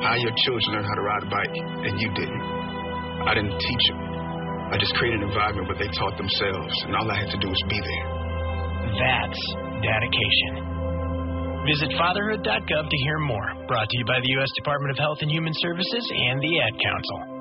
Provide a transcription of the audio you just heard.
How your children learn how to ride a bike, and you didn't. I didn't teach them. I just created an environment where they taught themselves, and all I had to do was be there. That's dedication. Visit fatherhood.gov to hear more. Brought to you by the U.S. Department of Health and Human Services and the Ad Council.